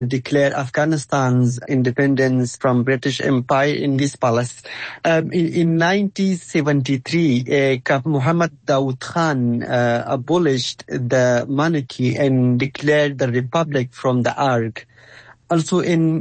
declared Afghanistan's independence from British Empire in this palace. In 1973, Muhammad Dawood Khan abolished the monarchy and declared the republic from the Ark. Also in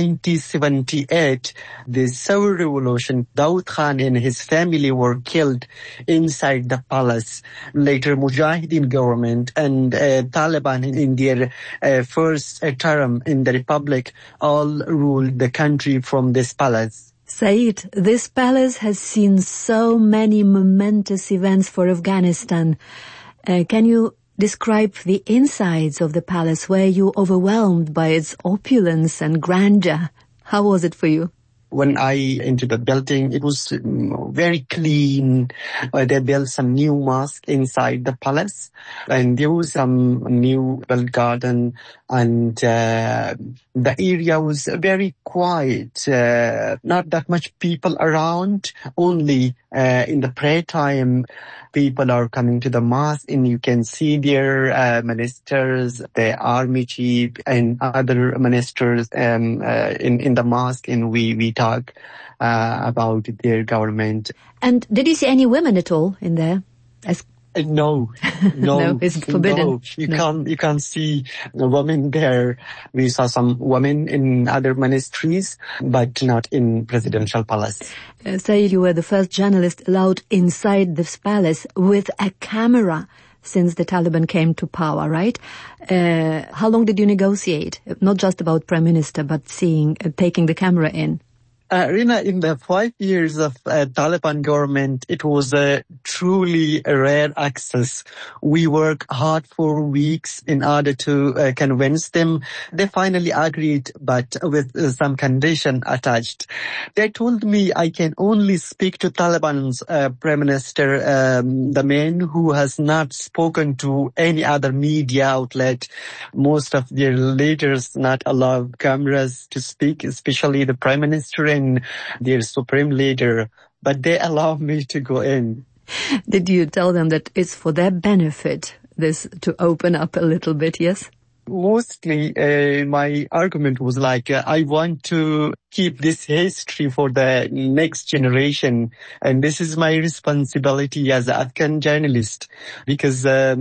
1978, the civil revolution, Dawood Khan and his family were killed inside the palace. Later, Mujahideen government and Taliban in their first term in the republic all ruled the country from this palace. Saeed, this palace has seen so many momentous events for Afghanistan. Can you describe the insides of the palace? Were you overwhelmed by its opulence and grandeur? How was it for you? When I entered the building, it was very clean. They built some new mosque inside the palace, and there was some new built garden, and the area was very quiet. Not that much people around. Only in the prayer time, people are coming to the mosque, and you can see their ministers, the army chief, and other ministers in the mosque, and we talk about their government. And did you see any women at all in there? No, no, it's forbidden. No, you can't see a woman there. We saw some women in other ministries, but not in presidential palace. Saeed, you were the first journalist allowed inside this palace with a camera since the Taliban came to power, right? How long did you negotiate? Not just about Prime Minister, but taking the camera in. Rina, in the 5 years of Taliban government, it was a truly rare access. We worked hard for weeks in order to convince them. They finally agreed, but with some condition attached. They told me I can only speak to Taliban's Prime Minister, the man who has not spoken to any other media outlet. Most of their leaders not allow cameras to speak, especially the Prime Minister and their supreme leader, but they allow me to go in. Did you tell them that it's for their benefit, this to open up a little bit, yes? Mostly, my argument was like, I want to keep this history for the next generation. And this is my responsibility as an Afghan journalist, because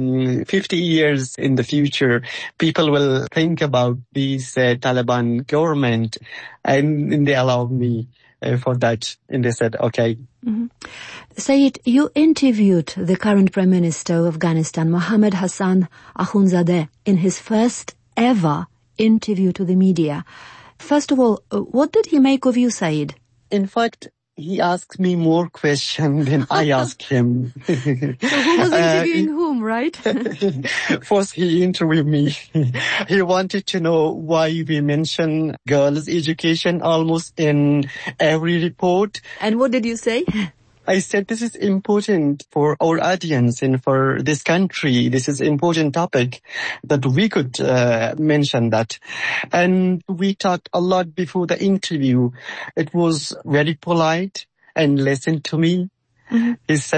50 years in the future, people will think about this Taliban government, and they allowed me for that. And they said, okay. Mm-hmm. Saeed, you interviewed the current Prime Minister of Afghanistan, Mohammad Hassan Akhundzadeh, in his first ever interview to the media. First of all, what did he make of you, Saeed? In fact, he asked me more questions than I asked him. So who was interviewing whom, right? First, he interviewed me. He wanted to know why we mention girls' education almost in every report. And what did you say? I said this is important for our audience and for this country. This is an important topic that we could mention that. And we talked a lot before the interview. It was very polite and listened to me. Mm-hmm.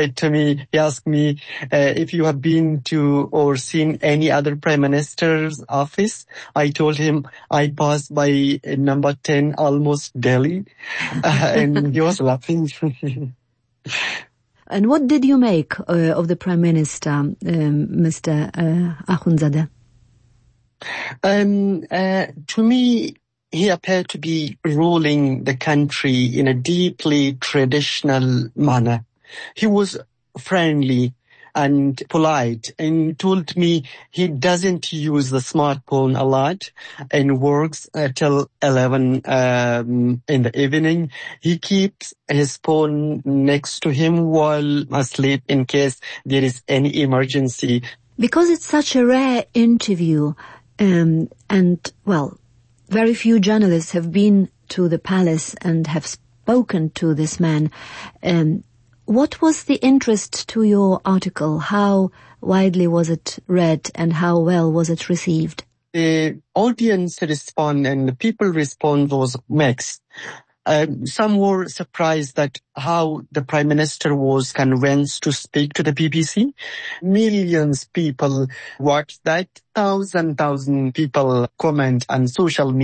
He asked me if you have been to or seen any other Prime Minister's office. I told him I passed by number 10 almost daily. And he was laughing. And what did you make of the Prime Minister, Mr. Akhundzadeh? To me, he appeared to be ruling the country in a deeply traditional manner. He was friendly and polite and told me he doesn't use the smartphone a lot and works till 11 in the evening. He keeps his phone next to him while asleep in case there is any emergency. Because it's such a rare interview, and well, very few journalists have been to the palace and have spoken to this man. What was the interest to your article? How widely was it read and how well was it received? The audience response and the people response was mixed. Some were surprised that how the Prime Minister was convinced to speak to the BBC. Millions people watched that. Thousand people comment on social media.